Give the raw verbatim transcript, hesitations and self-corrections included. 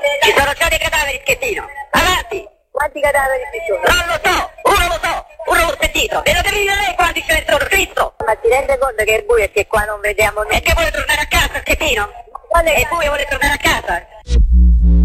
Ci sono già dei cadaveri, Schettino. Avanti. Quanti cadaveri ci sono? Non lo so, uno lo so, uno l'ho sentito. E lo devi dire lei quanti ce ne sono, Cristo. Ma ti rende conto che è buio e che qua non vediamo E niente? che vuole tornare a casa, Schettino? Quale E poi vuole tornare a casa.